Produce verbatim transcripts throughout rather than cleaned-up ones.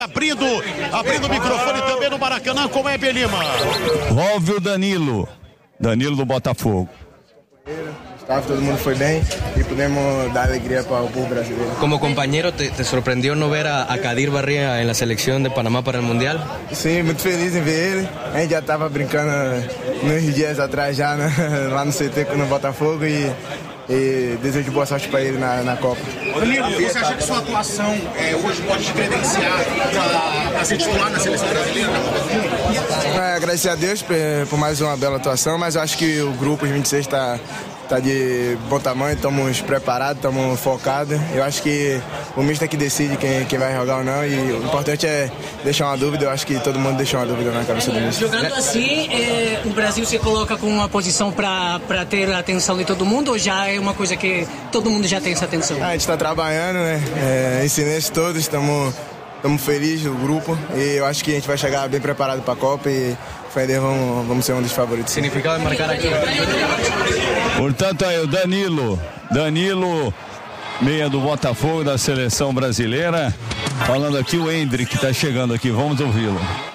Abrindo, abrindo o microfone também no Maracanã com o Heber Lima. Volve o Danilo. Danilo do Botafogo. Todo mundo foi bem e podemos dar alegria para o povo brasileiro. Como companheiro, te, te surpreendeu não ver a, a Kadir Barria na seleção de Panamá para o Mundial? Sim, muito feliz em ver ele. A gente já estava brincando uns dias atrás já, né? Lá no C T no Botafogo e, e desejo boa sorte para ele na, na Copa. Danilo, você acha que sua atuação é, hoje pode te credenciar para ser titular na seleção brasileira na Copa do Mundo? É, agradecer a Deus por, por mais uma bela atuação, mas eu acho que o grupo, os vinte e seis, está tá de bom tamanho, estamos preparados, estamos focados. Eu acho que o mister é que decide quem, quem vai jogar ou não, e o importante é deixar uma dúvida. Eu acho que todo mundo deixou uma dúvida na cabeça do mister. Jogando assim, é, o Brasil se coloca com uma posição para ter a atenção de todo mundo, ou já é uma coisa que todo mundo já tem essa atenção? Ah, a gente está trabalhando, né? É, ensinei todos, estamos felizes do grupo, e eu acho que a gente vai chegar bem preparado para a Copa e Vamos, vamos ser um dos favoritos. Significado de marcar aqui. Portanto, aí o Danilo, Danilo, meia do Botafogo da seleção brasileira. Falando aqui o Hendrick, que está chegando aqui, vamos ouvi-lo.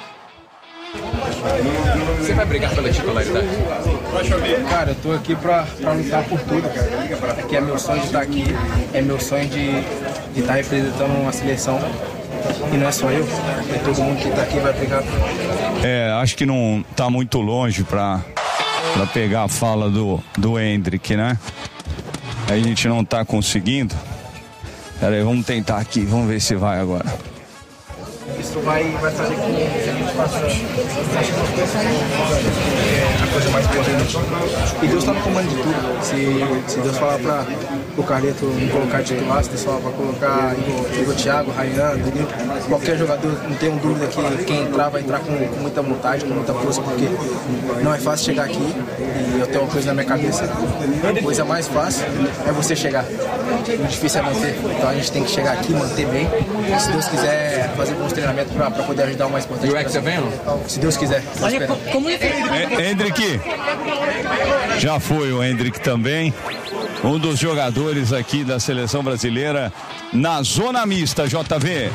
Você vai brigar pela titularidade? Cara, eu tô aqui pra, pra lutar por tudo, cara. Aqui é meu sonho de estar aqui, é meu sonho de de estar representando uma seleção. E não é só eu, é todo mundo que tá aqui vai brigar. É, acho que não tá muito longe pra, pra pegar a fala do, do Hendrick, né? A gente não tá conseguindo. Pera aí, vamos tentar aqui, vamos ver se vai agora. Isso vai, vai fazer com que a gente faça a coisa mais importante. E Deus está no comando de tudo. Se, se Deus falar para o Carleto não colocar titular, se Deus falar para colocar Igor Thiago, Ryan, Danilo, qualquer jogador, não tenho dúvida que quem entrar vai entrar com, com muita vontade, com muita força, porque não é fácil chegar aqui e eu tenho uma coisa na minha cabeça. A coisa mais fácil é você chegar. O difícil é manter. Então a gente tem que chegar aqui, manter bem. Se Deus quiser fazer bons treinamentos para poder ajudar o mais importante. E o Hexa vendo? Se Deus quiser. Olha, como é que... Hendrick, já foi o Hendrick também, um dos jogadores aqui da seleção brasileira na zona mista, J V.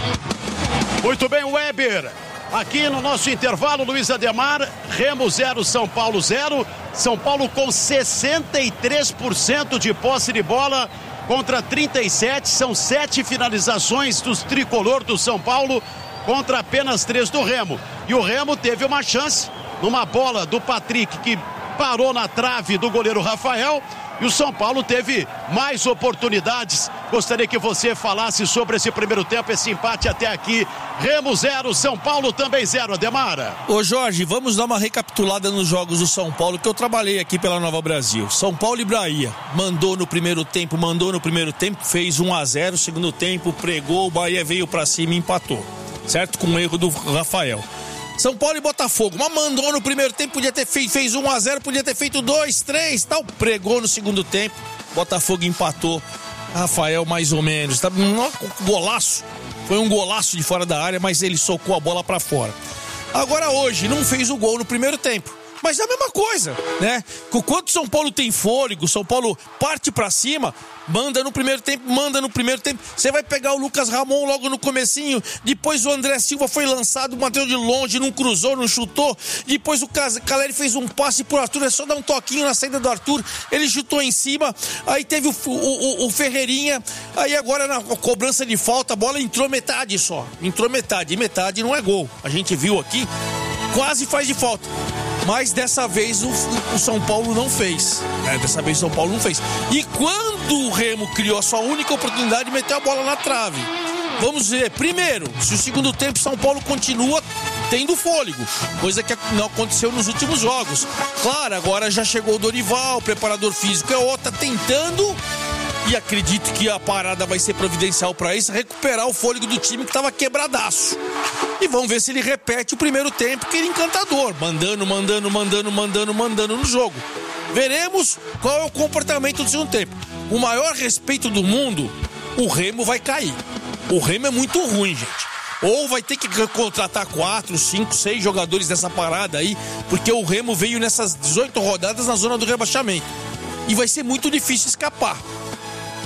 Muito bem, Weber. Aqui no nosso intervalo, Luiz Ademar, Remo zero, São Paulo zero. São Paulo com sessenta e três por cento de posse de bola contra trinta e sete. São sete finalizações dos tricolor do São Paulo contra apenas três do Remo. E o Remo teve uma chance numa bola do Patrick que parou na trave do goleiro Rafael. E o São Paulo teve mais oportunidades. Gostaria que você falasse sobre esse primeiro tempo, esse empate até aqui. Remo zero, São Paulo também zero, Ademara. Ô Jorge, vamos dar uma recapitulada nos jogos do São Paulo, que eu trabalhei aqui pela Nova Brasil. São Paulo e Bahia, mandou no primeiro tempo, mandou no primeiro tempo, fez um a zero, segundo tempo, pregou, o Bahia veio pra cima e empatou, certo? Com o erro do Rafael. São Paulo e Botafogo, mas mandou no primeiro tempo, podia ter feito, fez um a zero, podia ter feito dois, três, tal, pregou no segundo tempo, Botafogo empatou, Rafael mais ou menos, tá? Um golaço, foi um golaço de fora da área, mas ele socou a bola pra fora. Agora hoje, não fez o gol no primeiro tempo, mas é a mesma coisa, né? Quando São Paulo tem fôlego, São Paulo parte pra cima, manda no primeiro tempo, manda no primeiro tempo. Você vai pegar o Lucas Ramon logo no comecinho, depois o André Silva foi lançado, bateu de longe, não cruzou, não chutou. Depois o Caleri fez um passe pro Arthur, é só dar um toquinho na saída do Arthur, ele chutou em cima. Aí teve o, o, o Ferreirinha, aí agora na cobrança de falta, a bola entrou metade só, entrou metade, e metade não é gol. A gente viu aqui, quase faz de falta. Mas dessa vez o, o São Paulo não fez, né? Dessa vez o São Paulo não fez. E quando o Remo criou a sua única oportunidade, meteu a bola na trave. Vamos ver, primeiro, se o segundo tempo São Paulo continua tendo fôlego, coisa que não aconteceu nos últimos jogos. Claro, agora já chegou o Dorival, o preparador físico é outro, tá tentando, e acredito que a parada vai ser providencial para isso, recuperar o fôlego do time que estava quebradaço. E vamos ver se ele repete o primeiro tempo, que era encantador, mandando, mandando, mandando, mandando, mandando no jogo. Veremos qual é o comportamento do segundo tempo. O maior respeito do mundo, o Remo vai cair. O Remo é muito ruim, gente. Ou vai ter que contratar quatro, cinco, seis jogadores dessa parada aí, porque o Remo veio nessas dezoito rodadas na zona do rebaixamento. E vai ser muito difícil escapar.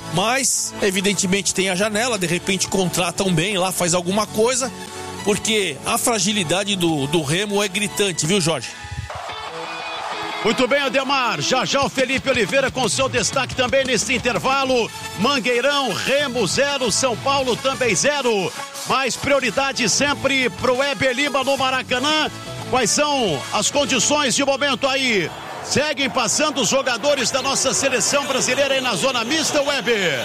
mas evidentemente tem a janela, de repente contratam bem lá, faz alguma coisa, porque a fragilidade do, do Remo é gritante, viu, Jorge? Muito bem, Ademar. Já já o Felipe Oliveira com seu destaque também nesse intervalo. Mangueirão, Remo zero, São Paulo também zero. Mas prioridade sempre pro Weber Lima no Maracanã. Quais são as condições de momento aí? Seguem passando os jogadores da nossa seleção brasileira aí na zona mista, Weber.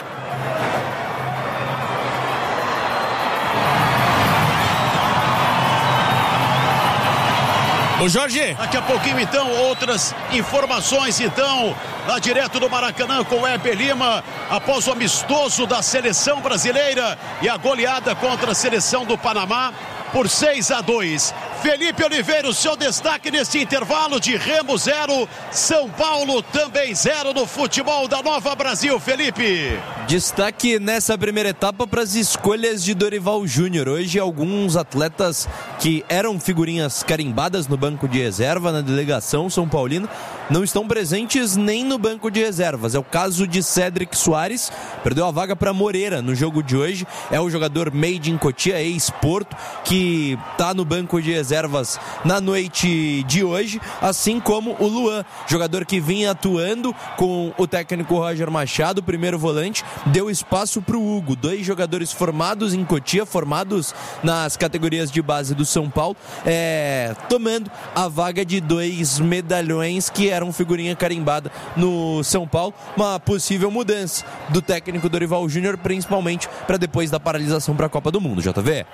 Ô Jorge. Daqui a pouquinho então outras informações então lá direto do Maracanã com o Weber Lima após o amistoso da seleção brasileira e a goleada contra a seleção do Panamá por seis a dois. Felipe Oliveira, o seu destaque nesse intervalo de Remo zero, São Paulo também zero no futebol da Nova Brasil, Felipe. Destaque nessa primeira etapa para as escolhas de Dorival Júnior. Hoje alguns atletas que eram figurinhas carimbadas no banco de reserva na delegação São Paulina não estão presentes nem no banco de reservas. É o caso de Cédric Soares, perdeu a vaga para Moreira no jogo de hoje. É o jogador made in Cotia, ex-Porto, que está no banco de reservas na noite de hoje, assim como o Luan, jogador que vinha atuando com o técnico Roger Machado, primeiro volante, deu espaço para o Hugo, dois jogadores formados em Cotia, formados nas categorias de base do São Paulo, é, tomando a vaga de dois medalhões que eram figurinha carimbada no São Paulo. Uma possível mudança do técnico Dorival Júnior, principalmente para depois da paralisação para a Copa do Mundo. J V.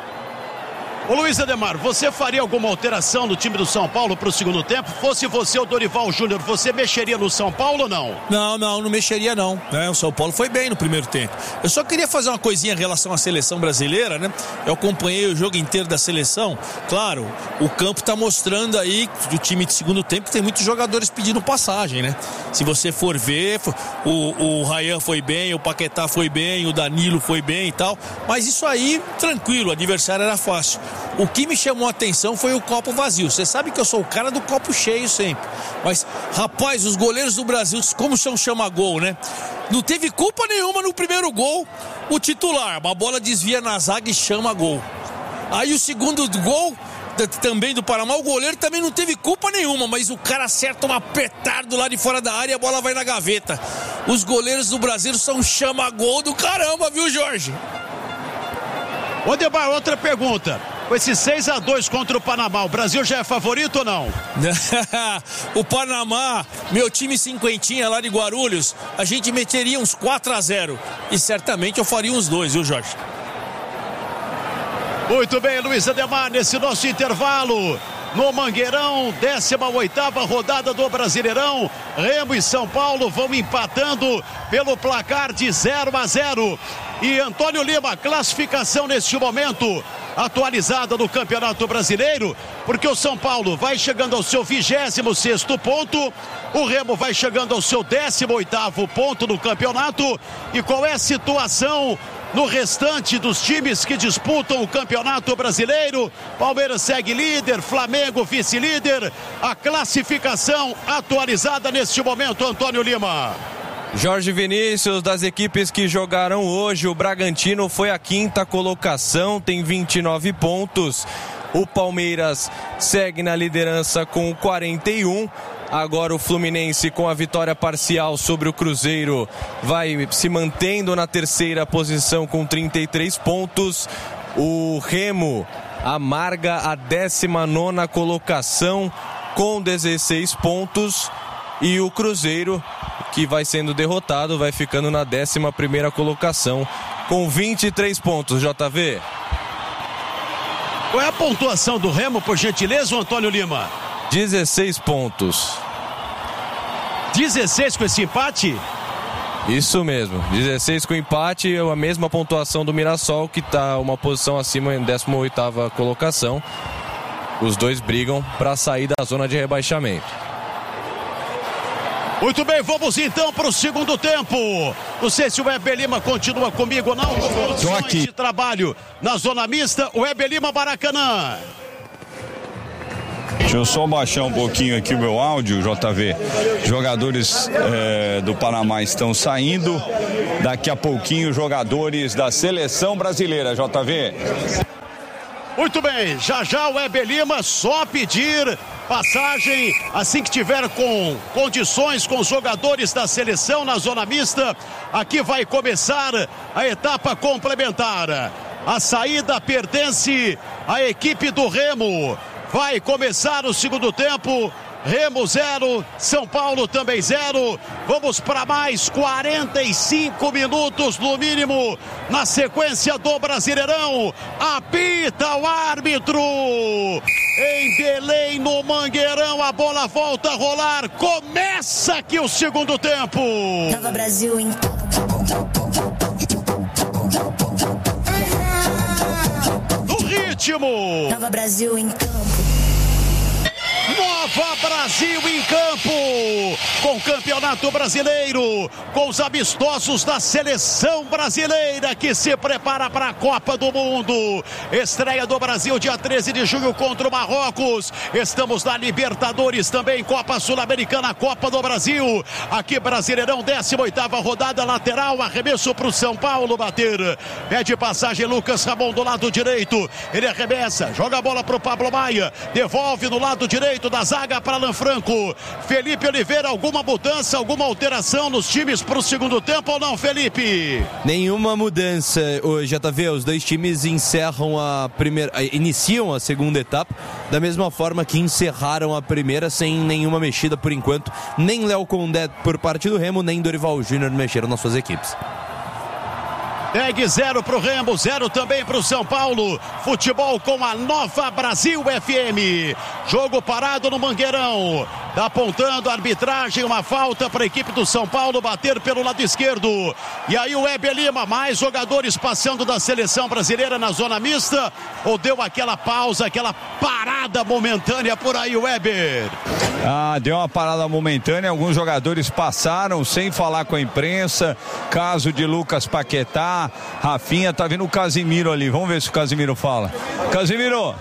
Ô Luiz Ademar, você faria alguma alteração no time do São Paulo para o segundo tempo? Fosse você o Dorival Júnior, você mexeria no São Paulo ou não? Não, não, não mexeria não, né? O São Paulo foi bem no primeiro tempo. Eu só queria fazer uma coisinha em relação à seleção brasileira, né? Eu acompanhei o jogo inteiro da seleção. Claro, o campo está mostrando aí do time de segundo tempo que tem muitos jogadores pedindo passagem, né? Se você for ver, o, o Ryan foi bem, o Paquetá foi bem, o Danilo foi bem e tal. Mas isso aí, tranquilo, o adversário era fácil. O que me chamou a atenção foi o copo vazio. Você sabe que eu sou o cara do copo cheio sempre. Mas, rapaz, os goleiros do Brasil, como são chama-gol, né? Não teve culpa nenhuma no primeiro gol. O titular, uma bola desvia na zaga e chama gol. Aí o segundo gol, também do Panamá, o goleiro também não teve culpa nenhuma, mas o cara acerta um petardo lá de fora da área e a bola vai na gaveta. Os goleiros do Brasil são chama-gol do caramba, viu, Jorge? Ô Debar, outra pergunta. Com esses seis a dois contra o Panamá, o Brasil já é favorito ou não? O Panamá, meu time cinquentinha lá de Guarulhos, a gente meteria uns quatro a zero. E certamente eu faria uns dois, viu, Jorge? Muito bem, Luiz Ademar, nesse nosso intervalo. No Mangueirão, décima oitava rodada do Brasileirão, Remo e São Paulo vão empatando pelo placar de zero a zero. E Antônio Lima, classificação neste momento atualizada do Campeonato Brasileiro, porque o São Paulo vai chegando ao seu vigésimo sexto ponto, o Remo vai chegando ao seu décimo oitavo ponto no campeonato. E qual é a situação no restante dos times que disputam o Campeonato Brasileiro? Palmeiras segue líder, Flamengo vice-líder. A classificação atualizada neste momento, Antônio Lima. Jorge Vinícius, das equipes que jogaram hoje, o Bragantino foi a quinta colocação, tem vinte e nove pontos. O Palmeiras segue na liderança com quarenta e um. Agora o Fluminense, com a vitória parcial sobre o Cruzeiro, vai se mantendo na terceira posição com trinta e três pontos. O Remo amarga a décima nona colocação com dezesseis pontos. E o Cruzeiro, que vai sendo derrotado, vai ficando na décima primeira colocação com vinte e três pontos, J V. Qual é a pontuação do Remo, por gentileza, Antônio Lima? dezesseis pontos. dezesseis com esse empate? Isso mesmo, dezesseis com empate, a mesma pontuação do Mirassol, que está uma posição acima em décima oitava colocação. Os dois brigam para sair da zona de rebaixamento. Muito bem, vamos então para o segundo tempo. Não sei se o Weber Lima continua comigo ou não. Estou aqui. De trabalho na zona mista, o Weber Lima, Maracanã. Deixa eu só baixar um pouquinho aqui o meu áudio, J V. Jogadores é, do Panamá estão saindo. Daqui a pouquinho, jogadores da seleção brasileira, J V. Muito bem, já já o Weber Lima, só pedir passagem assim que tiver com condições com os jogadores da seleção na zona mista. Aqui vai começar a etapa complementar. A saída pertence à equipe do Remo. Vai começar o segundo tempo. Remo zero, São Paulo também zero. Vamos para mais quarenta e cinco minutos no mínimo na sequência do Brasileirão. Apita o árbitro. Em Belém, no Mangueirão, a bola volta a rolar. Começa aqui o segundo tempo. Nova Brasil em no ritmo. Nova Brasil em campo. Nova Brasil em campo, com o Campeonato Brasileiro, com os amistosos da seleção brasileira que se prepara para a Copa do Mundo. Estreia do Brasil dia treze de junho contra o Marrocos. Estamos na Libertadores também, Copa Sul-Americana, Copa do Brasil. Aqui Brasileirão, décima oitava rodada, lateral, arremesso para o São Paulo bater. Pede passagem Lucas Ramon do lado direito. Ele arremessa, joga a bola para o Pablo Maia, devolve no lado direito da zaga para Alan Franco. Felipe Oliveira, alguma mudança, alguma alteração nos times para o segundo tempo ou não, Felipe? Nenhuma mudança, o J V. Os dois times encerram a primeira, iniciam a segunda etapa da mesma forma que encerraram a primeira, sem nenhuma mexida por enquanto. Nem Léo Condé por parte do Remo, nem Dorival Júnior mexeram nas suas equipes. Tag zero pro Remo, zero também pro São Paulo. Futebol com a Nova Brasil F M. Jogo parado no Mangueirão. Tá apontando a arbitragem, uma falta para a equipe do São Paulo bater pelo lado esquerdo. E aí o Weber Lima, mais jogadores passando da seleção brasileira na zona mista. Ou deu aquela pausa, aquela parada momentânea por aí, Weber? Ah, deu uma parada momentânea. Alguns jogadores passaram sem falar com a imprensa. Caso de Lucas Paquetá, Rafinha, tá vindo o Casimiro ali. Vamos ver se o Casimiro fala. Casimiro!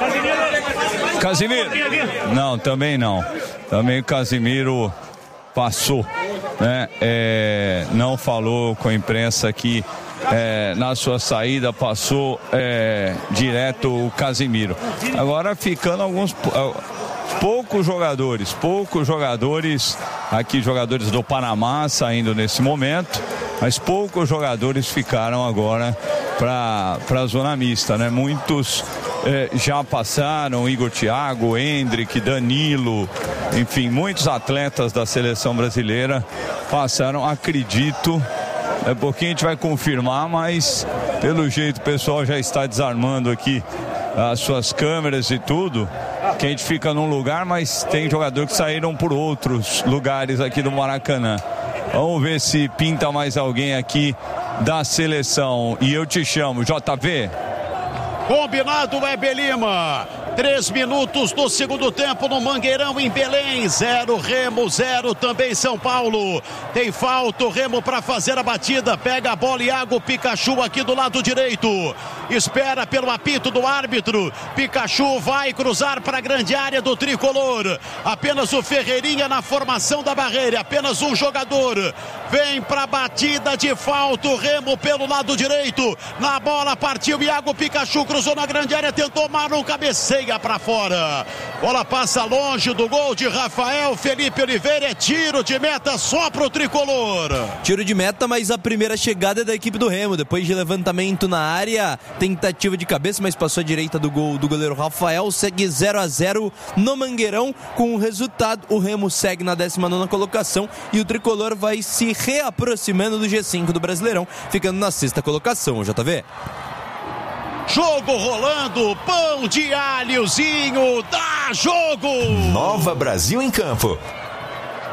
Casimiro! Não, também não. Também o Casimiro passou, né? É, não falou com a imprensa aqui. É, na sua saída passou é, direto o Casimiro. Agora ficando alguns poucos jogadores, poucos jogadores aqui, jogadores do Panamá saindo nesse momento, mas poucos jogadores ficaram agora para a zona mista, né? Muitos é, já passaram, Igor Thiago, Hendrick, Danilo, enfim, muitos atletas da seleção brasileira passaram, acredito. É pouquinho a gente vai confirmar, mas pelo jeito o pessoal já está desarmando aqui as suas câmeras e tudo, que a gente fica num lugar, mas tem jogadores que saíram por outros lugares aqui do Maracanã. Vamos ver se pinta mais alguém aqui da seleção. E eu te chamo, J V. Combinado, Weber Lima. Três minutos do segundo tempo no Mangueirão, em Belém. Zero Remo, zero também São Paulo. Tem falta o Remo para fazer a batida. Pega a bola Iago Pikachu aqui do lado direito. Espera pelo apito do árbitro. Pikachu vai cruzar para a grande área do tricolor. Apenas o Ferreirinha na formação da barreira. Apenas um jogador. Vem para a batida de falta o Remo pelo lado direito. Na bola partiu Iago Pikachu, cruzou na grande área, tentou Marlon, cabeceia para fora. Bola passa longe do gol de Rafael Felipe Oliveira. É tiro de meta só pro tricolor. Tiro de meta, mas a primeira chegada é da equipe do Remo. Depois de levantamento na área, tentativa de cabeça, mas passou à direita do gol do goleiro Rafael. Segue zero a zero no Mangueirão. Com o resultado, o Remo segue na décima nona colocação e o tricolor vai se reaproximando do G cinco do Brasileirão, ficando na sexta colocação, J V. Jogo rolando, pão de alhozinho, dá jogo! Nova Brasil em campo.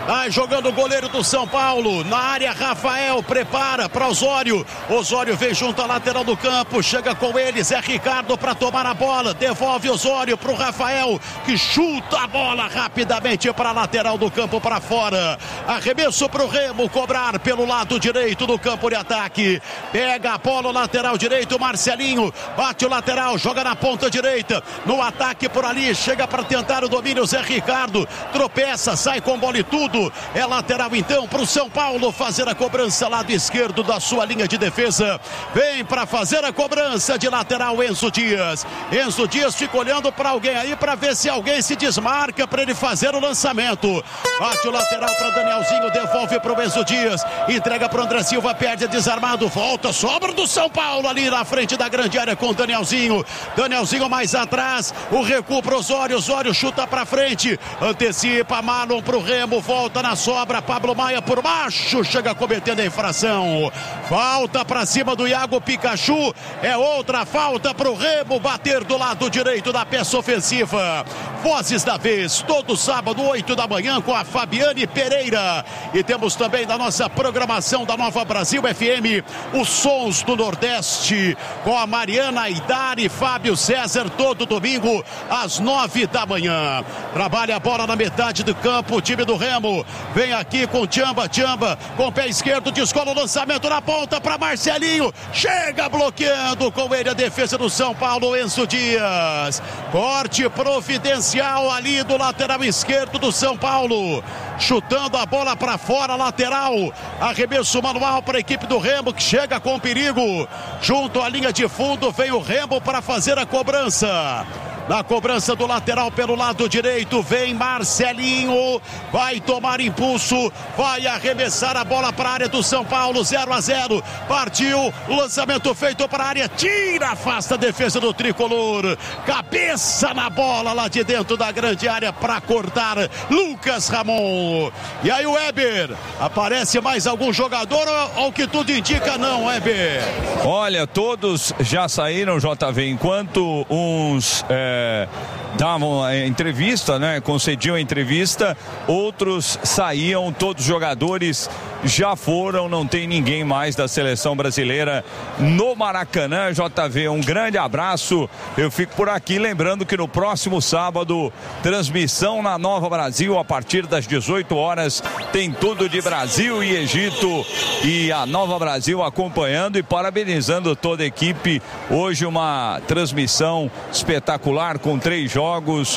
Vai jogando o goleiro do São Paulo. Na área, Rafael prepara para Osório. Osório vem junto à lateral do campo. Chega com ele, Zé Ricardo para tomar a bola. Devolve Osório para o Rafael, que chuta a bola rapidamente para a lateral do campo para fora. Arremesso para o Remo cobrar pelo lado direito do campo de ataque. Pega a bola, o lateral direito, Marcelinho. Bate o lateral, joga na ponta direita. No ataque por ali, chega para tentar o domínio, Zé Ricardo. Tropeça, sai com bola e tudo. É lateral então para o São Paulo fazer a cobrança lado esquerdo da sua linha de defesa. Vem para fazer a cobrança de lateral Enzo Dias. Enzo Dias fica olhando para alguém aí para ver se alguém se desmarca para ele fazer o lançamento. Bate o lateral para Danielzinho, devolve para o Enzo Dias. Entrega para o André Silva, perde desarmado, volta, sobra do São Paulo ali na frente da grande área com o Danielzinho. Danielzinho mais atrás, o recuo para o Osório. Osório chuta para frente, antecipa Marlon para o Remo, volta. Volta na sobra, Pablo Maia por baixo, chega cometendo a infração. Falta para cima do Iago Pikachu, é outra falta para o Remo bater do lado direito da peça ofensiva. Vozes da vez, todo sábado, oito da manhã, com a Fabiane Pereira. E temos também da nossa programação da Nova Brasil F M, os Sons do Nordeste, com a Mariana Aidar e Fábio César, todo domingo, às nove da manhã. Trabalha a bola na metade do campo, o time do Remo. Vem aqui com Tchamba, Tchamba com o pé esquerdo, descola o lançamento na ponta para Marcelinho, chega bloqueando com ele a defesa do São Paulo, Enzo Dias. Corte providencial ali do lateral esquerdo do São Paulo, chutando a bola para fora, lateral, arremesso manual para a equipe do Remo, que chega com perigo. Junto à linha de fundo vem o Remo para fazer a cobrança. Na cobrança do lateral pelo lado direito, vem Marcelinho, vai tomar impulso, vai arremessar a bola para a área do São Paulo, zero a zero, partiu, lançamento feito para a área, tira, afasta a defesa do tricolor, cabeça na bola lá de dentro da grande área para cortar Lucas Ramon. E aí o Weber, aparece mais algum jogador ou o que tudo indica não, Weber? Olha, todos já saíram, J V, enquanto uns... É... É, davam a entrevista, né? Concediam a entrevista, outros saíam, todos os jogadores já foram, não tem ninguém mais da seleção brasileira no Maracanã. J V, um grande abraço, eu fico por aqui, lembrando que no próximo sábado, transmissão na Nova Brasil, a partir das dezoito horas, tem tudo de Brasil e Egito, e a Nova Brasil acompanhando e parabenizando toda a equipe. Hoje uma transmissão espetacular, com três jogos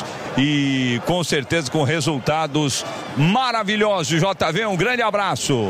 e com certeza com resultados maravilhosos. J V, um grande abraço.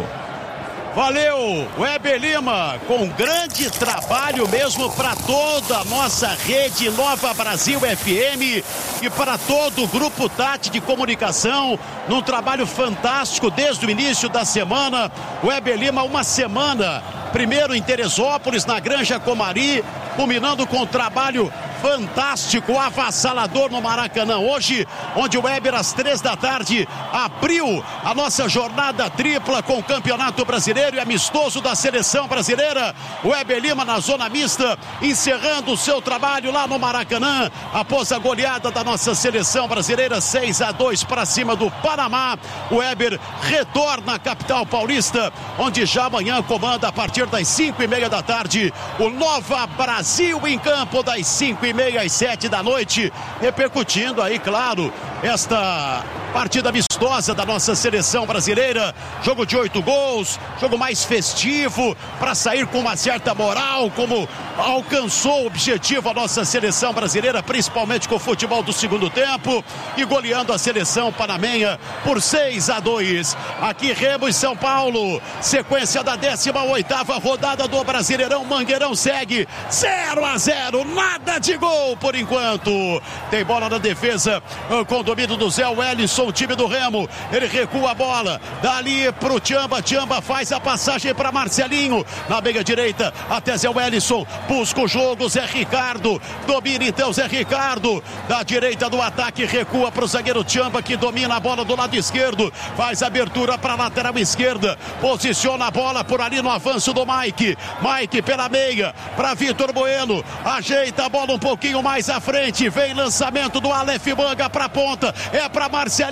Valeu, Weber Lima, com grande trabalho mesmo para toda a nossa rede Nova Brasil F M e para todo o Grupo Tati de Comunicação, num trabalho fantástico desde o início da semana. Weber Lima, uma semana, primeiro em Teresópolis, na Granja Comari, culminando com o trabalho fantástico, avassalador no Maracanã. Hoje, onde o Weber, às três da tarde, abriu a nossa jornada tripla com o Campeonato Brasileiro e amistoso da Seleção Brasileira. O Weber Lima na zona mista, encerrando o seu trabalho lá no Maracanã, após a goleada da nossa Seleção Brasileira, seis a dois para cima do Panamá. O Weber retorna à capital paulista, onde já amanhã comanda, a partir das cinco e meia da tarde, o Nova Brasil em campo, das cinco e meia às sete da noite, repercutindo aí, claro, esta partida amistosa da nossa seleção brasileira. Jogo de oito gols, jogo mais festivo, para sair com uma certa moral, como alcançou o objetivo a nossa seleção brasileira, principalmente com o futebol do segundo tempo, e goleando a seleção panamenha por seis a dois. Aqui Remo e São Paulo, sequência da décima oitava rodada do Brasileirão. Mangueirão segue zero a zero, nada de gol por enquanto. Tem bola na defesa com o domínio do Zé Wellington, o time do Remo. Ele recua a bola, dali pro Tchamba. Tchamba faz a passagem para Marcelinho na meia direita até Zé Wellington, busca o jogo. Zé Ricardo domina então. Zé Ricardo da direita do ataque, recua para o zagueiro Tchamba, que domina a bola do lado esquerdo, faz abertura para a lateral esquerda, posiciona a bola por ali no avanço do Mike. Mike pela meia para Vitor Bueno, ajeita a bola um pouquinho mais à frente, vem lançamento do Aleph Manga para a ponta, é para Marcelinho.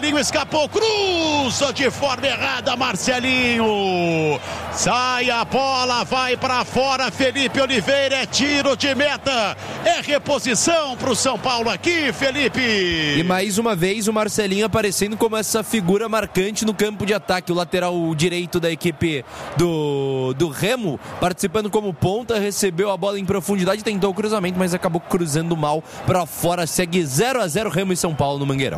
Marcelinho escapou, cruza de forma errada, Marcelinho. Sai a bola, vai pra fora, Felipe Oliveira, é tiro de meta. É reposição pro São Paulo aqui, Felipe. E mais uma vez o Marcelinho aparecendo como essa figura marcante no campo de ataque. O lateral direito da equipe do, do Remo, participando como ponta, recebeu a bola em profundidade, tentou o cruzamento, mas acabou cruzando mal pra fora. Segue zero a zero Remo e São Paulo no Mangueirão.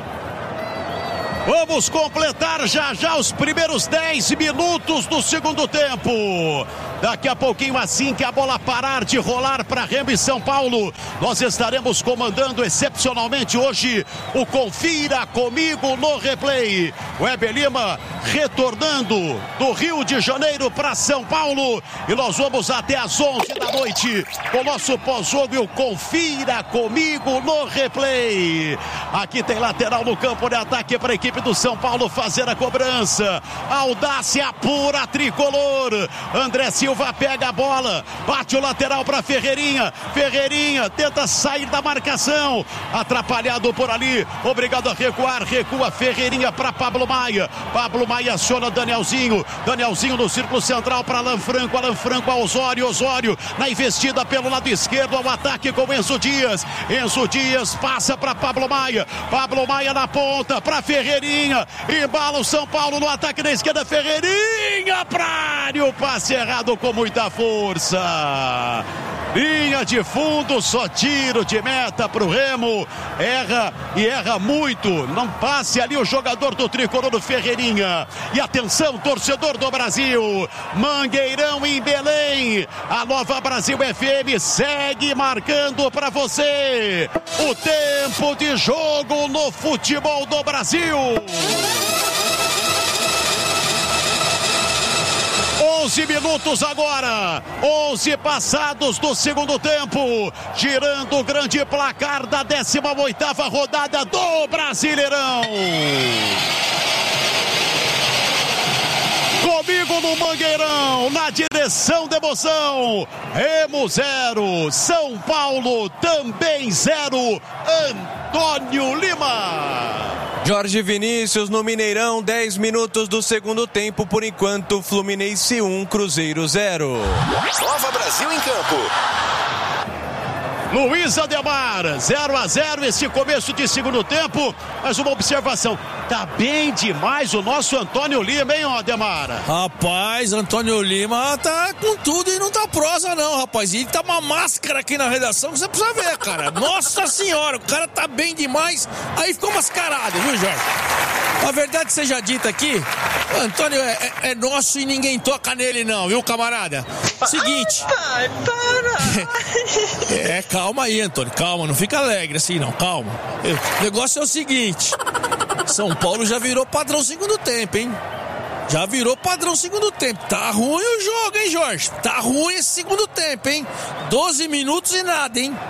Vamos completar já já os primeiros dez minutos do segundo tempo. Daqui a pouquinho, assim que a bola parar de rolar para Remo e São Paulo, nós estaremos comandando excepcionalmente hoje o Confira Comigo no Replay. Weber Lima retornando do Rio de Janeiro para São Paulo e nós vamos até às onze da noite com o nosso pós-jogo e o Confira Comigo no Replay. Aqui tem lateral no campo de ataque para a equipe do São Paulo fazer a cobrança. Audácia pura tricolor. André Silva pega a bola, bate o lateral para Ferreirinha. Ferreirinha tenta sair da marcação, atrapalhado por ali, obrigado a recuar, recua Ferreirinha para Pablo Maia. Pablo Maia aciona Danielzinho. Danielzinho no círculo central para Alan Franco. Alan Franco a Osório. Osório na investida pelo lado esquerdo ao ataque com Enzo Dias. Enzo Dias passa para Pablo Maia. Pablo Maia na ponta para Ferreirinha. Embala o São Paulo no ataque da esquerda. Ferreirinha para área. O passe errado com muita força. Linha de fundo, só tiro de meta para o Remo. Erra e erra muito. Não passe ali o jogador do tricolor do Ferreirinha. E atenção, torcedor do Brasil. Mangueirão em Belém. A Nova Brasil F M segue marcando para você o tempo de jogo no futebol do Brasil. onze minutos agora, onze passados do segundo tempo, girando o grande placar da décima oitava rodada do Brasileirão. Comigo no Mangueirão, na direção da emoção, Remo zero, São Paulo também zero, Antônio Lima. Jorge Vinícius no Mineirão, dez minutos do segundo tempo, por enquanto Fluminense um, Cruzeiro zero. Nova Brasil em campo. Luiz Ademar, zero a zero esse começo de segundo tempo, mas uma observação, tá bem demais o nosso Antônio Lima, hein, Ademar? Rapaz, Antônio Lima tá com tudo e não tá prosa não, rapaz, e ele tá uma máscara aqui na redação que você precisa ver, cara, nossa senhora, o cara tá bem demais, aí ficou mascarado, viu, Jorge? A verdade seja dita aqui, o Antônio é, é, é nosso e ninguém toca nele não, viu, camarada? Seguinte... Ai, para! É, calma aí, Antônio, calma, não fica alegre assim não, calma. O negócio é o seguinte, São Paulo já virou padrão segundo tempo, hein? Já virou padrão segundo tempo. Tá ruim o jogo, hein, Jorge? Tá ruim esse segundo tempo, hein? doze minutos e nada, hein?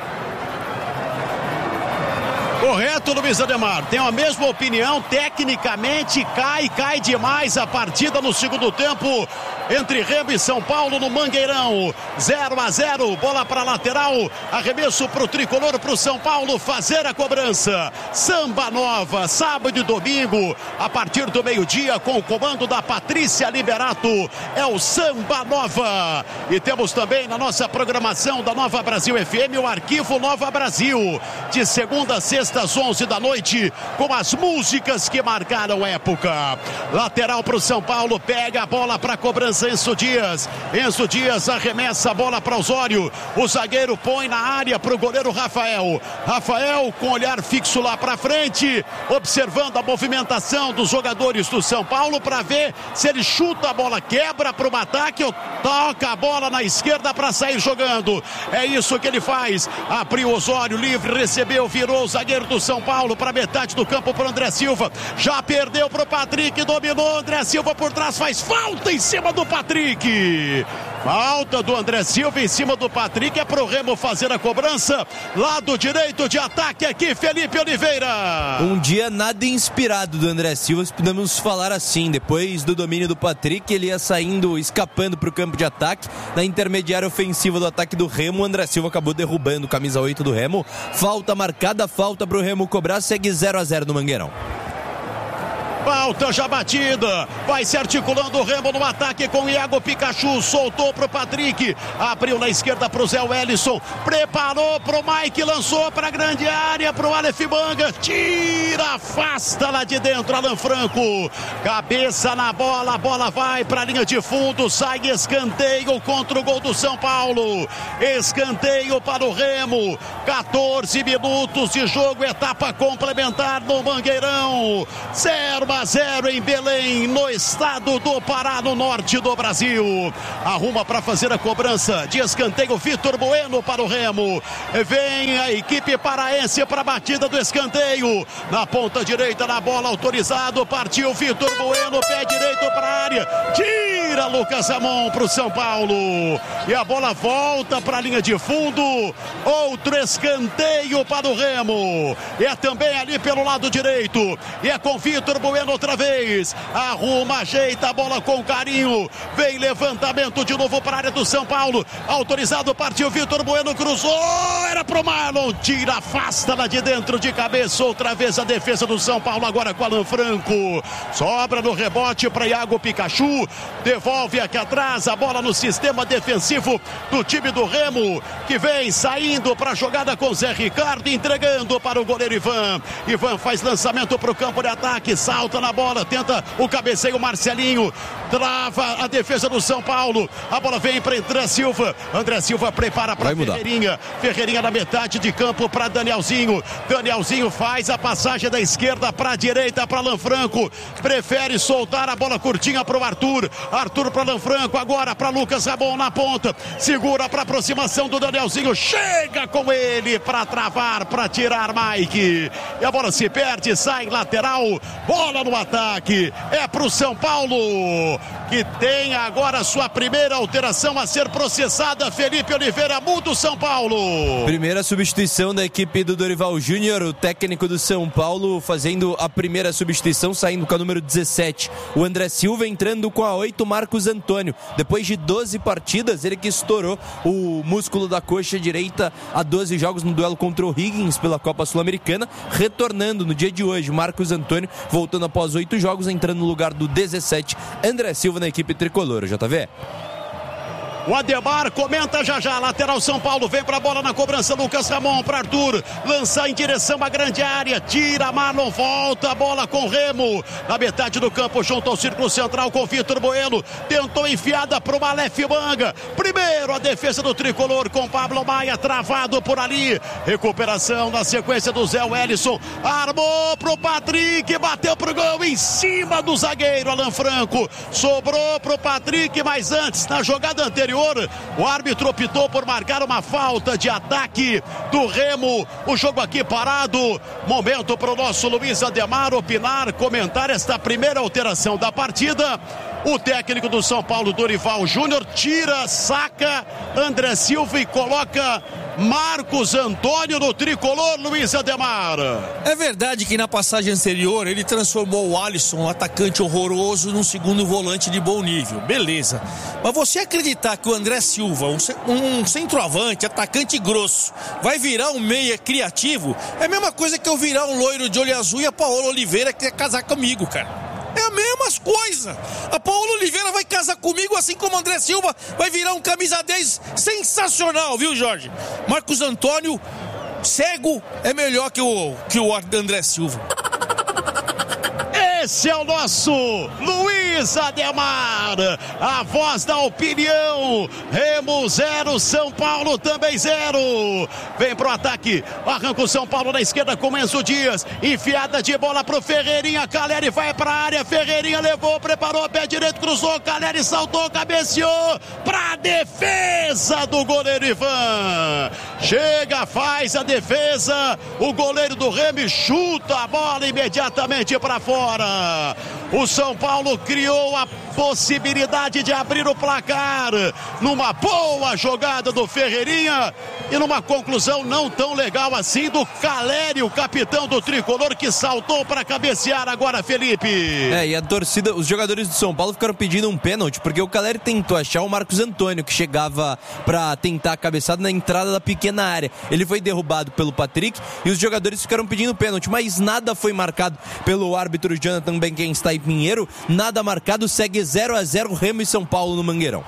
Correto, Luiz Ademar. Tenho a mesma opinião. Tecnicamente, cai, cai demais a partida no segundo tempo entre Remo e São Paulo no Mangueirão. zero a zero, bola para lateral. Arremesso para o tricolor, para o São Paulo fazer a cobrança. Samba Nova, sábado e domingo, a partir do meio-dia, com o comando da Patrícia Liberato. É o Samba Nova. E temos também na nossa programação da Nova Brasil F M o Arquivo Nova Brasil, de segunda a sexta às onze da noite, com as músicas que marcaram época. Lateral para o São Paulo, pega a bola para a cobrança, Enzo Dias. Enzo Dias arremessa a bola para Osório. O zagueiro põe na área para o goleiro Rafael. Rafael com olhar fixo lá para frente, observando a movimentação dos jogadores do São Paulo para ver se ele chuta a bola, quebra para o ataque ou toca a bola na esquerda para sair jogando. É isso que ele faz. Abriu Osório livre, recebeu, virou o zagueiro do São Paulo para metade do campo para André Silva. Já perdeu para o Patrick, dominou André Silva por trás, faz falta em cima do Patrick. Falta do André Silva em cima do Patrick, é pro Remo fazer a cobrança. Lado direito de ataque aqui, Felipe Oliveira. Um dia nada inspirado do André Silva, se podemos falar assim. Depois do domínio do Patrick, ele ia saindo, escapando pro campo de ataque. Na intermediária ofensiva do ataque do Remo, o André Silva acabou derrubando o camisa oito do Remo. Falta marcada, falta pro Remo cobrar, segue zero a zero no Mangueirão. Falta já batida. Vai se articulando o Remo no ataque com o Iago Pikachu. Soltou pro Patrick. Abriu na esquerda pro Zé Wellison. Preparou pro Mike. Lançou pra grande área pro Aleph Manga. Tira, afasta lá de dentro Alan Franco. Cabeça na bola. A bola vai pra linha de fundo. Sai escanteio contra o gol do São Paulo. Escanteio para o Remo. quatorze minutos de jogo. Etapa complementar no Mangueirão. zero a zero em Belém, no estado do Pará, no norte do Brasil. Arruma para fazer a cobrança de escanteio Vitor Bueno para o Remo. Vem a equipe paraense para a batida do escanteio. Na ponta direita, na bola, autorizado. Partiu Vitor Bueno, pé direito para a área. Tira Lucas Ramon para o São Paulo. E a bola volta para a linha de fundo. Outro escanteio para o Remo. É também ali pelo lado direito. E é com Vitor Bueno outra vez. Arruma, ajeita a bola com carinho. Vem levantamento de novo para a área do São Paulo. Autorizado, partiu Vitor Bueno, cruzou. Era pro Marlon. Tira, afasta lá de dentro de cabeça. Outra vez a defesa do São Paulo, agora com Alan Franco. Sobra no rebote para Iago Pikachu. Devolve aqui atrás a bola no sistema defensivo do time do Remo, que vem saindo para a jogada com Zé Ricardo, entregando para o goleiro Ivan. Ivan faz lançamento para o campo de ataque, salta na bola, tenta o cabeceio Marcelinho, trava a defesa do São Paulo. A bola vem para André Silva. André Silva prepara para Ferreirinha. Ferreirinha na metade de campo para Danielzinho. Danielzinho faz a passagem da esquerda para a direita para Alan Franco. Prefere soltar a bola curtinha para o Arthur. Arthur para Alan Franco, agora para Lucas Ramon na ponta. Segura para aproximação do Danielzinho. Chega com ele para travar, para tirar Mike. E a bola se perde, sai lateral. Bola no ataque. É para o São Paulo, que tem agora sua primeira alteração a ser processada. Felipe Oliveira muda o São Paulo. Primeira substituição da equipe do Dorival Júnior, o técnico do São Paulo fazendo a primeira substituição, saindo com a número dezessete. O André Silva entrando com a oito, Marcos Antônio. Depois de doze partidas, ele que estourou o músculo da coxa direita há doze jogos no duelo contra o Higgins pela Copa Sul-Americana, retornando no dia de hoje. Marcos Antônio voltando após oito jogos, entrando no lugar do dezessete, André Silva na equipe tricolor. J V. O Ademar comenta já já. Lateral São Paulo, vem pra bola na cobrança. Lucas Ramon para Arthur. Lança em direção à grande área. Tira, Marlon, volta a bola com Remo. Na metade do campo, junto ao círculo central com Vitor Bueno. Tentou enfiada pro Aleph Manga. Primeiro a defesa do tricolor com Pablo Maia, travado por ali. Recuperação na sequência do Zé Wellison. Armou pro Patrick, bateu pro gol em cima do zagueiro Alan Franco. Sobrou pro Patrick, mas antes, na jogada anterior, o árbitro optou por marcar uma falta de ataque do Remo. O jogo aqui parado. Momento para o nosso Luiz Ademar opinar, comentar esta primeira alteração da partida. O técnico do São Paulo, Dorival Júnior, tira, saca André Silva e coloca Marcos Antônio no tricolor. Luiz Ademar. É verdade que na passagem anterior ele transformou o Alisson, um atacante horroroso, num segundo volante de bom nível. Beleza. Mas você acreditar que o André Silva, um, um centroavante, atacante grosso, vai virar um meia criativo, é a mesma coisa que eu virar um loiro de olho azul e a Paola Oliveira quer casar comigo, cara. É a mesma coisa. A Paola Oliveira vai casar comigo, assim como o André Silva vai virar um camisa dez sensacional, viu, Jorge? Marcos Antônio, cego, é melhor que o, que o André Silva. Esse é o nosso Luiz Ademar, a voz da opinião. Remo zero, São Paulo também zero. Vem pro ataque, arranca o São Paulo na esquerda com Enzo Dias. Enfiada de bola pro Ferreirinha, Caleri vai pra área, Ferreirinha levou, preparou, pé direito, cruzou, Caleri saltou, cabeceou pra defesa do goleiro Ivan. Chega, faz a defesa, o goleiro do Remo chuta a bola imediatamente pra fora. O São Paulo criou criou a possibilidade de abrir o placar numa boa jogada do Ferreirinha e numa conclusão não tão legal assim do Caleri, o capitão do tricolor, que saltou para cabecear agora, Felipe. É, e a torcida, os jogadores do São Paulo ficaram pedindo um pênalti, porque o Caleri tentou achar o Marcos Antônio, que chegava para tentar a cabeçada na entrada da pequena área. Ele foi derrubado pelo Patrick e os jogadores ficaram pedindo pênalti, mas nada foi marcado pelo árbitro Jonathan Benkenstein Pinheiro, nada marcado, segue zero a zero Remo e São Paulo no Mangueirão.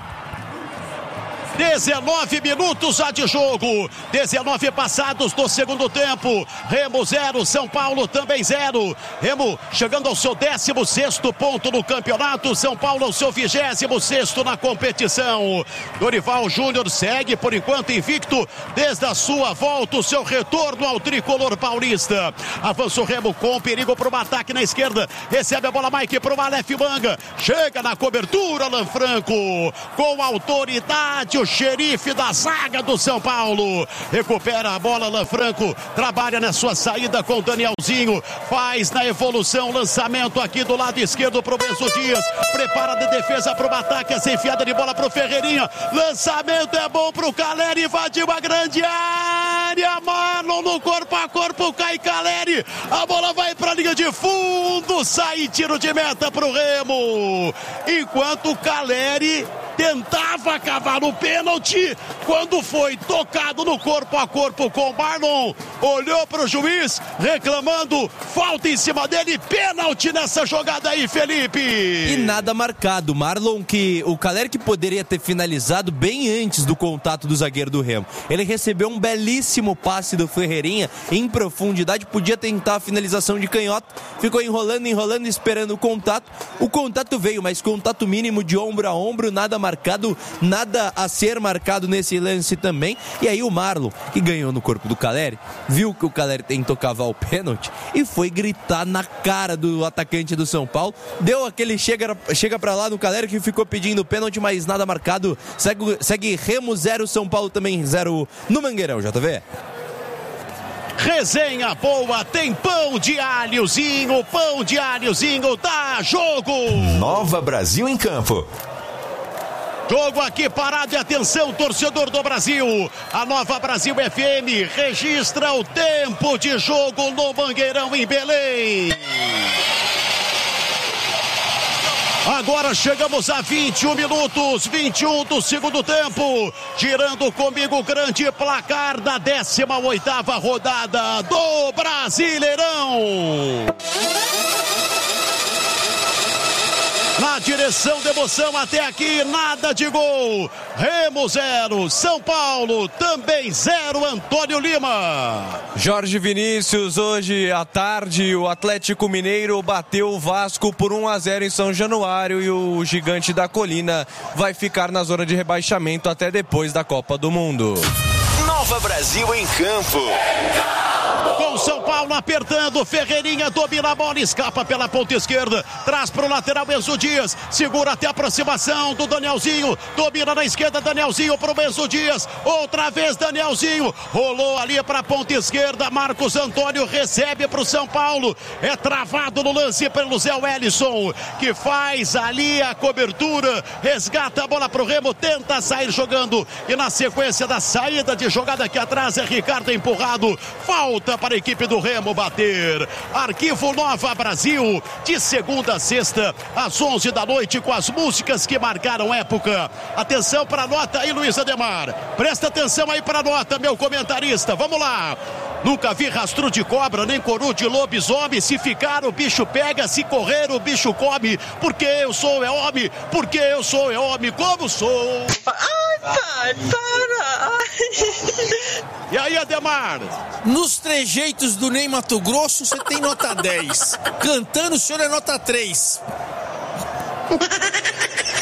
dezenove minutos já de jogo, dezenove passados do segundo tempo. Remo zero, São Paulo também zero. Remo chegando ao seu décimo sexto ponto no campeonato, São Paulo ao seu vigésimo sexto na competição. Dorival Júnior segue por enquanto invicto desde a sua volta, o seu retorno ao tricolor paulista. Avança o Remo com perigo para o ataque na esquerda, recebe a bola Mike para o Aleph Manga, chega na cobertura Lanfranco, com autoridade o xerife da zaga do São Paulo, recupera a bola Lanfranco, trabalha na sua saída com o Danielzinho, faz na evolução, lançamento aqui do lado esquerdo para o Benzo Dias, prepara de defesa para o ataque, essa enfiada de bola para o Ferreirinha, lançamento é bom para o Caleri, invadiu a grande área, Marlon no corpo a corpo, cai Caleri, a bola vai para a linha de fundo, sai tiro de meta para o Remo, enquanto o Caleri tentava cavar no pênalti, quando foi tocado no corpo a corpo com o Marlon, olhou para o juiz reclamando falta em cima dele, pênalti nessa jogada aí, Felipe. E nada marcado, Marlon, que o Caleri que poderia ter finalizado bem antes do contato do zagueiro do Remo, ele recebeu um belíssimo passe do Ferreirinha em profundidade, podia tentar a finalização de canhota, ficou enrolando, enrolando, esperando o contato, o contato veio, mas contato mínimo de ombro a ombro, nada marcado, nada a ser marcado nesse lance também. E aí o Marlon, que ganhou no corpo do Caleri, viu que o Caleri tentou cavar o pênalti e foi gritar na cara do atacante do São Paulo, deu aquele chega, chega pra lá no Caleri, que ficou pedindo pênalti, mas nada marcado, segue, segue Remo zero, São Paulo também zero no Mangueirão, J V. Resenha boa, tem pão de alhozinho, pão de alhozinho, dá jogo! Nova Brasil em campo. Jogo aqui parado e atenção, torcedor do Brasil. A Nova Brasil F M registra o tempo de jogo no Mangueirão em Belém. Agora chegamos a vinte e um minutos, vinte e um do segundo tempo. Girando comigo o grande placar da décima oitava rodada do Brasileirão. Na direção de emoção até aqui, nada de gol. Remo zero, São Paulo também zero, Antônio Lima. Jorge Vinícius, hoje à tarde o Atlético Mineiro bateu o Vasco por um a zero em São Januário e o Gigante da Colina vai ficar na zona de rebaixamento até depois da Copa do Mundo. Nova Brasil em campo. Com São Paulo apertando, Ferreirinha domina a bola, escapa pela ponta esquerda, traz para o lateral Benzo Dias, segura até a aproximação do Danielzinho, domina na esquerda, Danielzinho para o Benzo Dias, outra vez Danielzinho, rolou ali para a ponta esquerda, Marcos Antônio recebe para o São Paulo, é travado no lance pelo Zé Wellison, que faz ali a cobertura, resgata a bola para o Remo, tenta sair jogando, e na sequência da saída de jogada aqui atrás é Ricardo empurrado, falta para a equipe do Remo bater. Arquivo Nova Brasil, de segunda a sexta, às onze da noite, com as músicas que marcaram época. Atenção para a nota aí, Luiz Ademar. Presta atenção aí para a nota, meu comentarista. Vamos lá. Nunca vi rastro de cobra, nem coru de lobisomem. Se ficar, o bicho pega. Se correr, o bicho come. Porque eu sou é homem. Porque eu sou é homem. Como sou? Ai, pai, para. E aí, Ademar? Nos trejeitos do Ney Mato Grosso, você tem nota dez. Cantando, o senhor é nota três.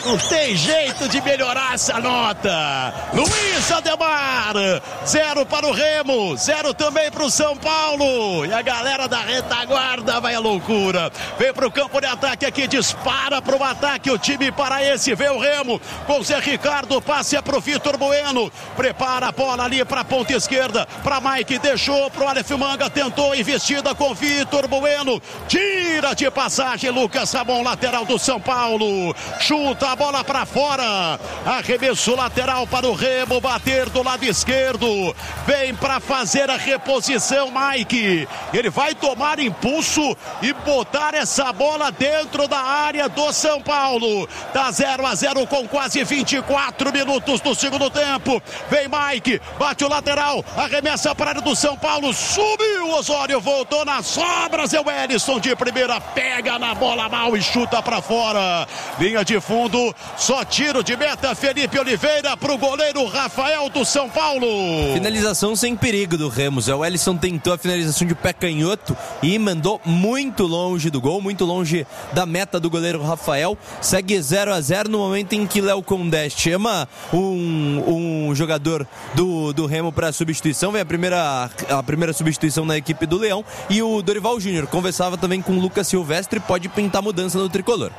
Não tem jeito de melhorar essa nota. Luiz Ademar, zero para o Remo, zero também para o São Paulo. E a galera da retaguarda vai à loucura. Vem para o campo de ataque aqui, dispara para o ataque o time paraense. Vê o Remo com o Zé Ricardo, passe é para o Vitor Bueno. Prepara a bola ali para a ponta esquerda, para Mike, deixou para o Aleph Manga, tentou investida com Vitor Bueno. Tira de passagem Lucas Ramon, lateral do São Paulo. Chuta a bola para fora. Arremesso lateral para o Remo bater do lado esquerdo. Vem para fazer a reposição Mike. Ele vai tomar impulso e botar essa bola dentro da área do São Paulo. Tá zero a zero com quase vinte e quatro minutos do segundo tempo. Vem Mike, bate o lateral, arremessa para a área do São Paulo. Subiu Osório, voltou nas sobras. É o Elisson de primeira, pega na bola mal e chuta para fora. Linha de fundo, só tiro de meta. Felipe Oliveira para o goleiro Rafael do São Paulo. Finalização sem perigo do Remos. O Elisson tentou a finalização de pé canhoto e mandou muito longe do gol, muito longe da meta do goleiro Rafael. Segue zero a zero no momento em que Léo Condé chama um, um jogador do, do Remo para substituição. Vem a primeira, a primeira substituição na equipe do Leão. E o Dorival Júnior conversava também com o Lucas Silvestre. Pode pintar mudança no tricolor.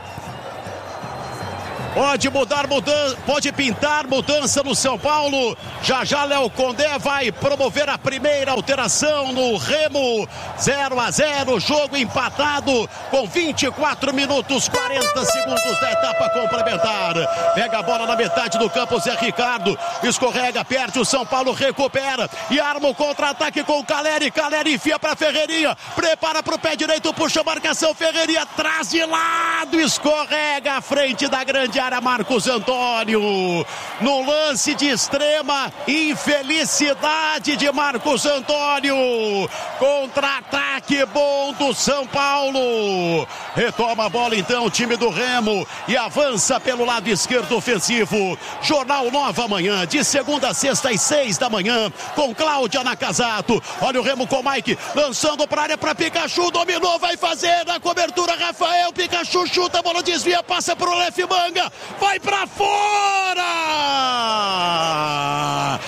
Pode mudar, mudança, pode pintar mudança no São Paulo. Já já Léo Condé vai promover a primeira alteração no Remo. zero a zero, jogo empatado com vinte e quatro minutos, quarenta segundos da etapa complementar. Pega a bola na metade do campo, Zé Ricardo escorrega, perde, o São Paulo recupera e arma o contra-ataque com o Caleri. Caleri enfia para Ferreirinha, prepara para o pé direito, puxa a marcação, Ferreirinha traz de lado, escorrega à frente da grande área Marcos Antônio. No lance de extrema infelicidade de Marcos Antônio. Contra-ataque bom do São Paulo. Retoma a bola então o time do Remo e avança pelo lado esquerdo ofensivo. Jornal Nova Manhã, de segunda a sexta às seis da manhã, com Cláudia Nakazato. Olha o Remo com Mike, lançando para a área para Pikachu, dominou, vai fazer na cobertura Rafael, Pikachu chuta, a bola desvia, passa para o Aleph Manga. Vai pra fora!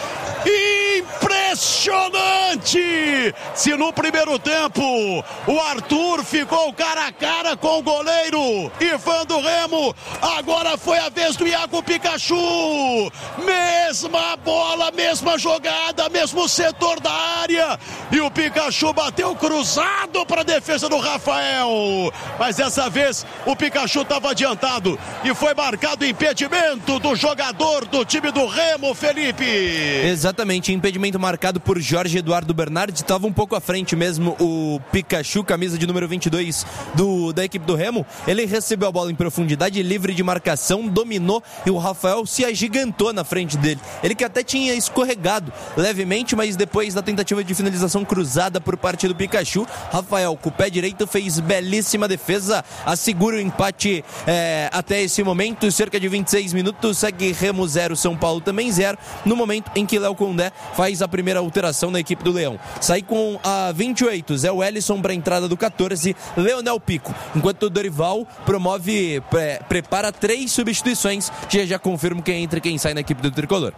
Impressionante! Se no primeiro tempo o Arthur ficou cara a cara com o goleiro Ivan do Remo, agora foi a vez do Iago Pikachu. Mesma bola, mesma jogada, mesmo setor da área. E o Pikachu bateu cruzado para a defesa do Rafael. Mas dessa vez o Pikachu estava adiantado e foi marcado impedimento do jogador do time do Remo, Felipe. Exatamente, impedimento marcado por Jorge Eduardo Bernardi. Estava um pouco à frente mesmo o Pikachu, camisa de número vinte e dois do, da equipe do Remo. Ele recebeu a bola em profundidade, livre de marcação, dominou e o Rafael se agigantou na frente dele. Ele que até tinha escorregado levemente, mas depois da tentativa de finalização cruzada por parte do Pikachu, Rafael com o pé direito fez belíssima defesa, assegura o empate é, até esse momento. Cerca de vinte e seis minutos, segue Remo zero, São Paulo também zero, no momento em que Léo Condé faz a primeira alteração na equipe do Leão. Sai com a vinte e oito, Zé Wellison para a entrada do catorze, Leonel Pico, enquanto o Dorival promove, pre, prepara três substituições. Já já confirmo quem entra e quem sai na equipe do Tricolor.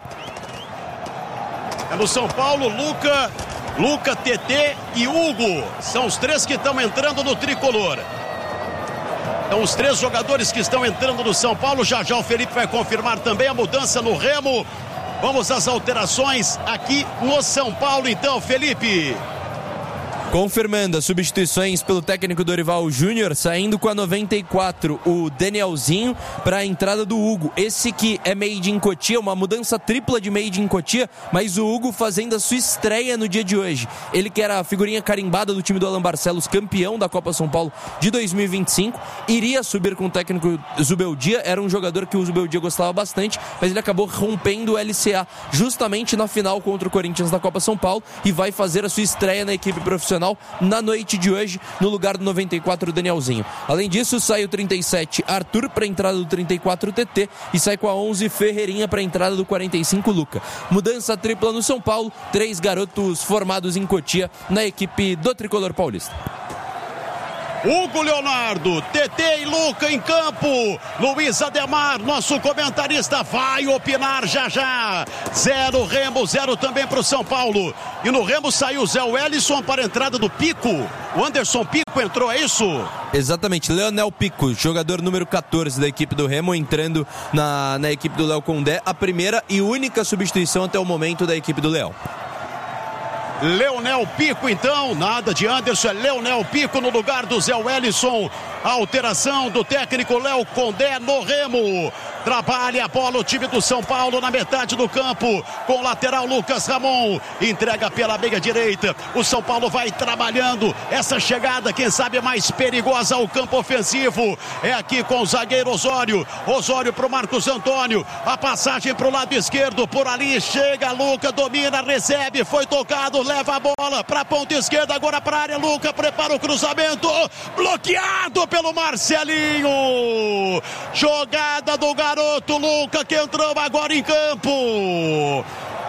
É no São Paulo, Luca, Luca, T T e Hugo, são os três que estão entrando no Tricolor. Então os três jogadores que estão entrando no São Paulo. Já já o Felipe vai confirmar também a mudança no Remo. Vamos às alterações aqui no São Paulo então, Felipe. Confirmando as substituições pelo técnico Dorival Júnior, saindo com a noventa e quatro o Danielzinho para a entrada do Hugo. Esse que é made in Cotia, uma mudança tripla de made in Cotia, mas o Hugo fazendo a sua estreia no dia de hoje. Ele que era a figurinha carimbada do time do Alan Barcelos, campeão da Copa São Paulo de dois mil e vinte e cinco, iria subir com o técnico Zubeldia, era um jogador que o Zubeldia gostava bastante, mas ele acabou rompendo o L C A justamente na final contra o Corinthians da Copa São Paulo e vai fazer a sua estreia na equipe profissional na noite de hoje, no lugar do noventa e quatro Danielzinho. Além disso, sai o trinta e sete Arthur para a entrada do trinta e quatro T T e sai com a onze Ferreirinha para a entrada do quarenta e cinco Luca. Mudança tripla no São Paulo, três garotos formados em Cotia na equipe do Tricolor Paulista. Hugo Leonardo, T T e Luca em campo. Luiz Ademar, nosso comentarista, vai opinar já já. Zero Remo, zero também para o São Paulo. E no Remo saiu o Zé Wellison para a entrada do Pico. O Anderson Pico entrou, é isso? Exatamente, Leonel Pico, jogador número catorze da equipe do Remo, entrando na, na equipe do Léo Condé. A primeira e única substituição até o momento da equipe do Léo. Leonel Pico, então, nada de Anderson, é Leonel Pico no lugar do Zé Wellison. A alteração do técnico Léo Condé no Remo. Trabalha a bola o time do São Paulo na metade do campo, com o lateral Lucas Ramon, entrega pela meia direita. O São Paulo vai trabalhando essa chegada, quem sabe mais perigosa ao campo ofensivo. É aqui com o zagueiro Osório. Osório pro Marcos Antônio, a passagem pro lado esquerdo, por ali chega Luca, domina, recebe, foi tocado, leva a bola pra ponta esquerda, agora pra área. Luca prepara o cruzamento, bloqueado pelo Marcelinho. Jogada do garoto Luca, que entrou agora em campo.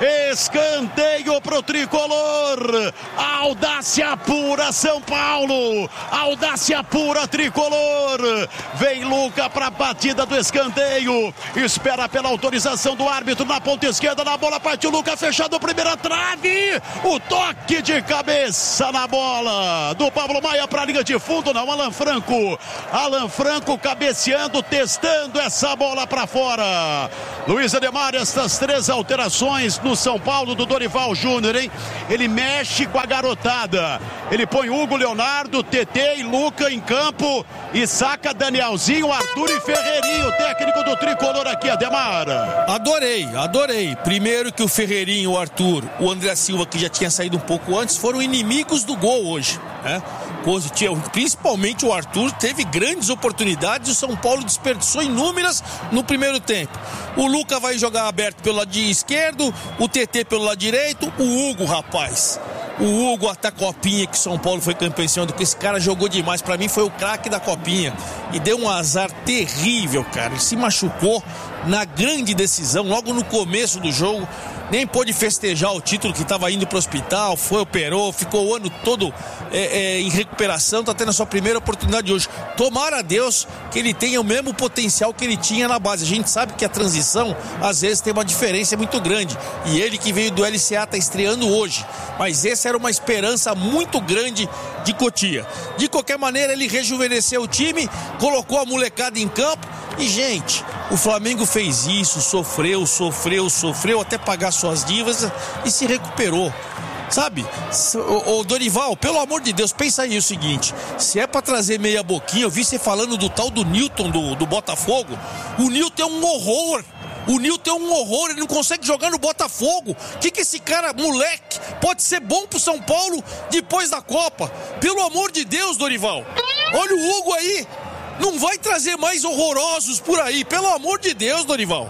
Escanteio pro tricolor. Audácia pura, São Paulo. Audácia pura, tricolor. Vem Luca pra batida do escanteio. Espera pela autorização do árbitro na ponta esquerda. Na bola partiu Luca, fechado, primeira trave. O toque de cabeça na bola do Pablo Maia pra linha de fundo. Não, Alan Franco. Alan Franco cabeceando, testando essa bola pra fora. Luiz Ademar, estas três alterações no São Paulo do Dorival Júnior, hein? Ele mexe com a garotada. Ele põe Hugo Leonardo, T T e Luca em campo e saca Danielzinho, Arthur e Ferreirinho, técnico do tricolor aqui, Ademar. Adorei, adorei. Primeiro que o Ferreirinho, o Arthur, o André Silva, que já tinha saído um pouco antes, foram inimigos do gol hoje, né? Principalmente o Arthur teve grandes oportunidades, o São Paulo desperdiçou inúmeras no primeiro tempo. O Luca vai jogar aberto pelo lado esquerdo, o T T pelo lado direito, o Hugo, rapaz. O Hugo até a Copinha, que o São Paulo foi campeão esse ano, que esse cara jogou demais. Pra mim foi o craque da Copinha e deu um azar terrível, cara. Ele se machucou na grande decisão, logo no começo do jogo. Nem pôde festejar o título, que estava indo para o hospital, foi, operou, ficou o ano todo é, é, em recuperação, está tendo a sua primeira oportunidade hoje. Tomara a Deus que ele tenha o mesmo potencial que ele tinha na base. A gente sabe que a transição, às vezes, tem uma diferença muito grande. E ele que veio do L C A está estreando hoje. Mas essa era uma esperança muito grande de Cotia. De qualquer maneira, ele rejuvenesceu o time, colocou a molecada em campo. E, gente, o Flamengo fez isso, sofreu, sofreu, sofreu, até pagar suas dívidas e se recuperou. Sabe, o, o Dorival, pelo amor de Deus, pensa aí o seguinte: se é pra trazer meia boquinha, eu vi você falando do tal do Newton do, do Botafogo. O Newton é um horror. O Newton é um horror, ele não consegue jogar no Botafogo. O que que esse cara, moleque, pode ser bom pro São Paulo depois da Copa? Pelo amor de Deus, Dorival. Olha o Hugo aí. Não vai trazer mais horrorosos por aí, pelo amor de Deus, Dorival.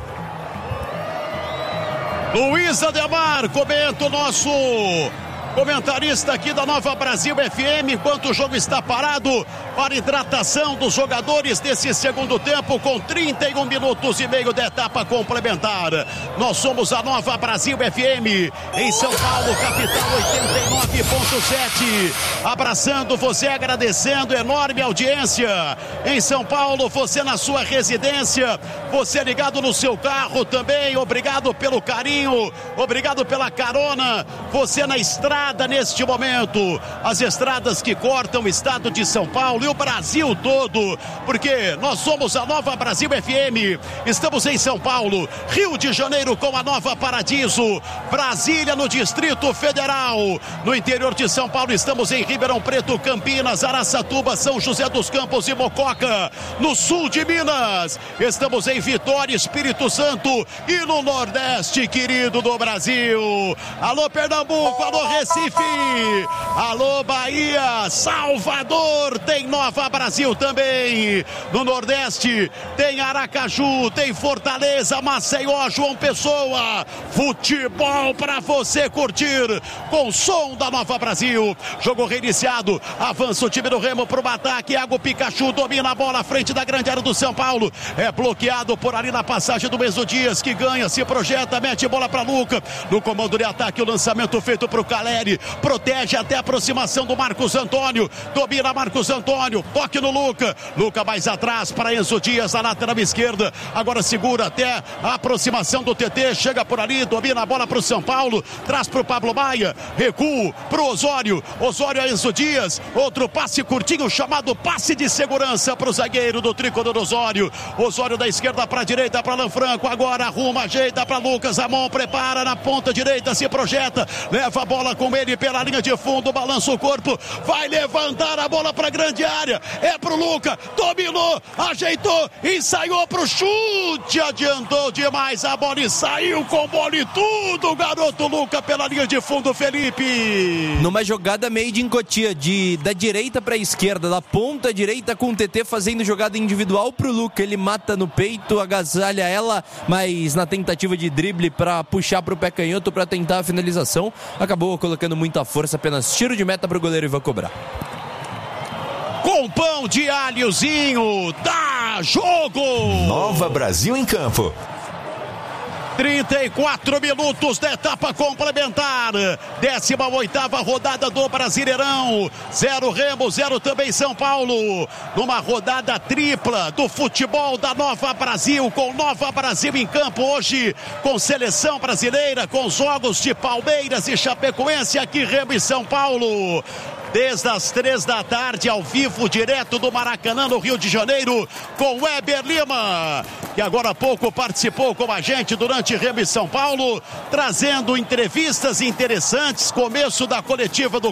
Luiz Ademar comenta o nosso comentarista aqui da Nova Brasil F M, enquanto o jogo está parado para hidratação dos jogadores desse segundo tempo, com trinta e um minutos e meio da etapa complementar. Nós somos a Nova Brasil F M em São Paulo, capital, oitenta e nove ponto sete. Abraçando você, agradecendo, enorme audiência em São Paulo, você na sua residência, você ligado no seu carro também, obrigado pelo carinho, obrigado pela carona, você na estrada neste momento, as estradas que cortam o estado de São Paulo e o Brasil todo, porque nós somos a Nova Brasil F M, estamos em São Paulo, Rio de Janeiro com a Nova Paradiso, Brasília no Distrito Federal, no interior de São Paulo estamos em Ribeirão Preto, Campinas, Araçatuba, São José dos Campos e Mococa, no sul de Minas, estamos em Vitória, Espírito Santo e no Nordeste, querido do Brasil. Alô Pernambuco, alô Recife, alô Bahia, Salvador, tem Nova Brasil também. No Nordeste tem Aracaju, tem Fortaleza, Maceió, João Pessoa. Futebol para você curtir com o som da Nova Brasil. Jogo reiniciado, avança o time do Remo pro ataque. Iago Pikachu domina a bola à frente da grande área do São Paulo. É bloqueado chegando por ali na passagem do Enzo Dias, que ganha, se projeta, mete bola para Luca. No comando de ataque, o lançamento feito para o Caleri. Protege até a aproximação do Marcos Antônio. Domina Marcos Antônio. Toque no Luca. Luca mais atrás para Enzo Dias, na lateral esquerda. Agora segura até a aproximação do T T. Chega por ali, domina a bola para o São Paulo. Traz para o Pablo Maia. Recuo para o Osório. Osório a Enzo Dias. Outro passe curtinho, chamado passe de segurança para o zagueiro do tricolor Osório. Osório da esquerda para a direita para Alan Franco. Agora arruma, ajeita para Lucas Ramon. Prepara na ponta direita, se projeta. Leva a bola com ele pela linha de fundo. Balança o corpo. Vai levantar a bola para a grande área. É pro Luca. Dominou, ajeitou, ensaiou pro chute. Adiantou demais a bola e saiu com bola e tudo. O garoto Luca pela linha de fundo, Felipe. Numa jogada made in Cotia, de, da direita para a esquerda, da ponta direita, com o T T fazendo jogada individual pro Luca. Ele mata no peito, agasalha ela, mas na tentativa de drible para puxar pro pé canhoto para tentar a finalização, acabou colocando muita força, apenas tiro de meta pro goleiro Ivan cobrar. Com pão de alhozinho, dá jogo! Nova Brasil em campo. trinta e quatro minutos da etapa complementar. décima oitava rodada do Brasileirão. Zero Remo, zero também São Paulo. Numa rodada tripla do futebol da Nova Brasil, com Nova Brasil em campo hoje, com seleção brasileira, com jogos de Palmeiras e Chapecoense, aqui Remo e São Paulo. Desde as três da tarde, ao vivo, direto do Maracanã, no Rio de Janeiro, com Weber Lima, que agora há pouco participou com a gente durante Remo e São Paulo, trazendo entrevistas interessantes, começo da coletiva do